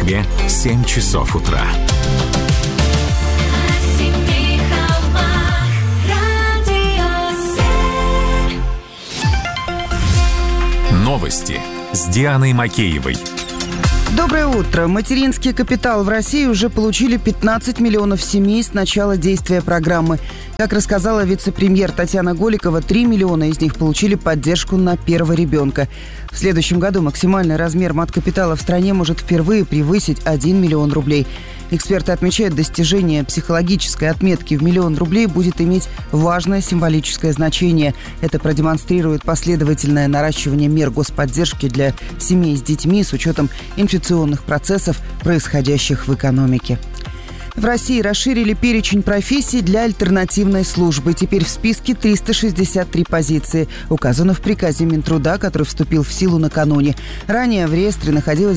Москве 7 часов утра. Новости с Дианой Макеевой. Доброе утро. Материнский капитал в России уже получили 15 миллионов семей с начала действия программы. Как рассказала вице-премьер Татьяна Голикова, 3 миллиона из них получили поддержку на первого ребенка. В следующем году максимальный размер маткапитала в стране может впервые превысить 1 миллион рублей. Эксперты отмечают, достижение психологической отметки в 1 миллион рублей будет иметь важное символическое значение. Это продемонстрирует последовательное наращивание мер господдержки для семей с детьми с учетом инфляционных процессов, происходящих в экономике. В России расширили перечень профессий для альтернативной службы. Теперь в списке 363 позиции. Указано в приказе Минтруда, который вступил в силу накануне. Ранее в реестре находилась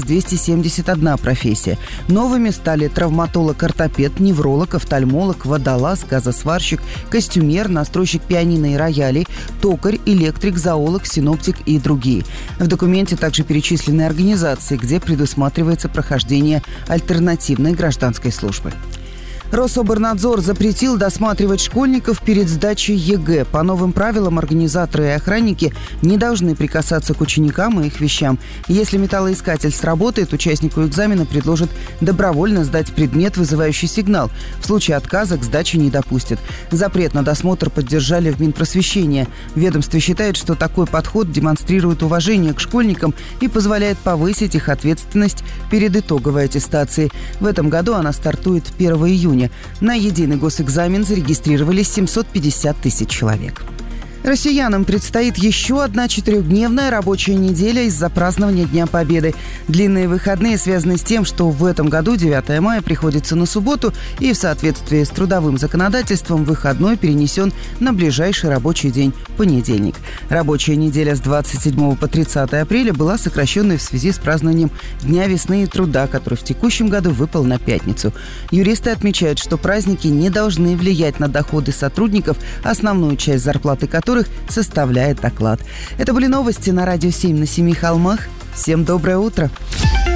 271 профессия. Новыми стали травматолог-ортопед, невролог, офтальмолог, водолаз, газосварщик, костюмер, настройщик пианино и роялей, токарь, электрик, зоолог, синоптик и другие. В документе также перечислены организации, где предусматривается прохождение альтернативной гражданской службы. Рособорнадзор запретил досматривать школьников перед сдачей ЕГЭ. По новым правилам организаторы и охранники не должны прикасаться к ученикам и их вещам. Если металлоискатель сработает, участнику экзамена предложат добровольно сдать предмет, вызывающий сигнал. В случае отказа к сдаче не допустят. Запрет на досмотр поддержали в Минпросвещении. Ведомство считает, что такой подход демонстрирует уважение к школьникам и позволяет повысить их ответственность перед итоговой аттестацией. В этом году она стартует 1 июня. На единый госэкзамен зарегистрировались 750 тысяч человек. Россиянам предстоит еще одна 4-дневная рабочая неделя из-за празднования Дня Победы. Длинные выходные связаны с тем, что в этом году 9 мая приходится на субботу, и в соответствии с трудовым законодательством выходной перенесен на ближайший рабочий день – понедельник. Рабочая неделя с 27 по 30 апреля была сокращенной в связи с празднованием Дня весны и труда, который в текущем году выпал на пятницу. Юристы отмечают, что праздники не должны влиять на доходы сотрудников, основную часть зарплаты которых составляет оклад. Это были новости на радио 7 на Семи холмах. Всем доброе утро.